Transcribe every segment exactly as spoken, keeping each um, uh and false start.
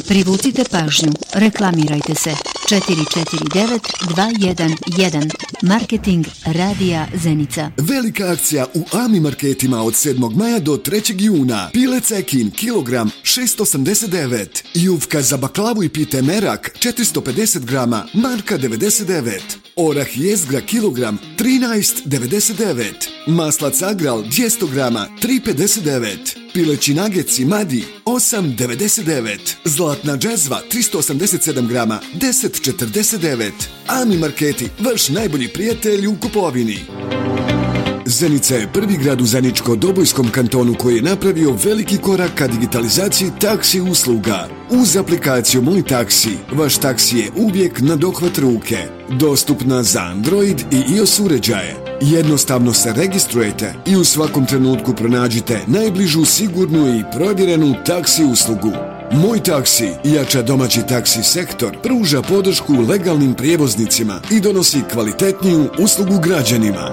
Privucite pažnju, reklamirajte se. četiri četiri devet dva jedan jedan. Marketing Radija Zenica. Velika akcija u Ami marketima od sedmog maja do trećeg juna. Pile cekin kilogram šest osamdeset devet. Jufka za baklavu i pite merak četiristo pedeset grama marka devedeset devet. Orah jezgra kilogram trinaest devedeset devet. Maslac Agral dvjesto grama tri pedeset devet. Pileći nageci Madi osam devedeset devet. Zlatna džezva tristo osamdeset sedam grama deset četrdeset devet. Ami marketi, vaš najbolji prijatelj u kupovini. Zenica je prvi grad u Zeničko-Dobojskom kantonu koji je napravio veliki korak ka digitalizaciji taksi usluga. Uz aplikaciju Moj taksi, vaš taksi je uvijek na dohvat ruke. Dostupna za Android i iOS uređaje. Jednostavno se registrujete i u svakom trenutku pronađite najbližu sigurnu i provjerenu taksi uslugu. Moj taksi jača domaći taksi sektor, pruža podršku legalnim prijevoznicima i donosi kvalitetniju uslugu građanima.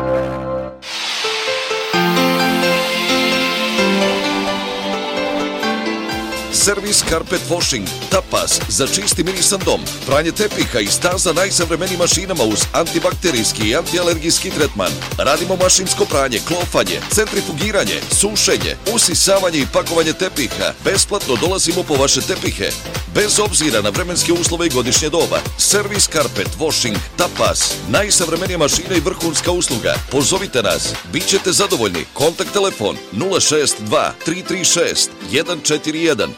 Servis Carpet Washing, tapas za čisti mirisan dom, pranje tepiha i staza najsavremenijim mašinama uz antibakterijski i antialergijski tretman. Radimo mašinsko pranje, klofanje, centrifugiranje, sušenje, usisavanje i pakovanje tepiha. Besplatno dolazimo po vaše tepihe. Bez obzira na vremenske uslove i godišnje doba. Servis Carpet Washing, tapas, najsavremenija mašina i vrhunska usluga. Pozovite nas, bit ćete zadovoljni. Kontakt telefon nula šest dva tri tri šest jedan četiri jedan.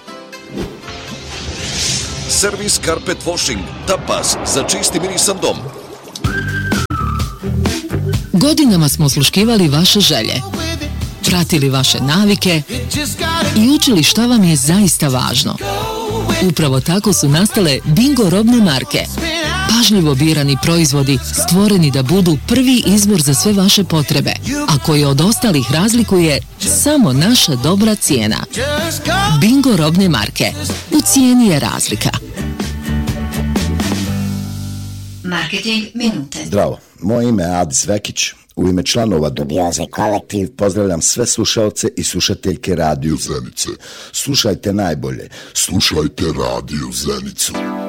Servis Carpet Washing, tapas za čisti mirisan dom. Godinama smo osluškivali vaše želje, pratili vaše navike i učili šta vam je zaista važno. Upravo tako su nastale Bingo robne marke. Pažljivo birani proizvodi stvoreni da budu prvi izbor za sve vaše potrebe, a koje od ostalih razlikuje samo naša dobra cijena. Bingo robne marke. U cijeni je razlika. Marketing minute. Zdravo, moje ime je Adis Vekić. U ime članova Dubioze kolektiv pozdravljam sve slušalce i slušateljke Radio Zenice. Slušajte najbolje. Slušajte Radio Zenicu.